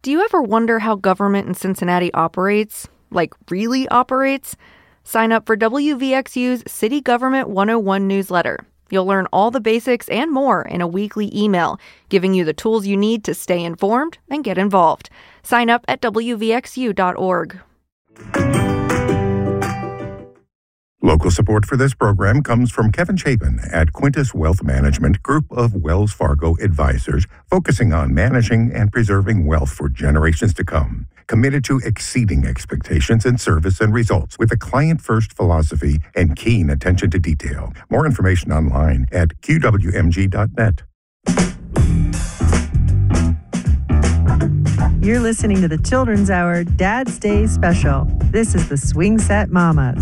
Do you ever wonder how government in Cincinnati operates? Like, really operates? Sign up for WVXU's City Government 101 newsletter. You'll learn all the basics and more in a weekly email, giving you the tools you need to stay informed and get involved. Sign up at WVXU.org. Local support for this program comes from Kevin Chapin at Quintus Wealth Management, group of Wells Fargo advisors, focusing on managing and preserving wealth for generations to come. Committed to exceeding expectations in service and results with a client-first philosophy and keen attention to detail. More information online at qwmg.net. You're listening to the Children's Hour Dad's Day Special. This is the Swing Set Mamas.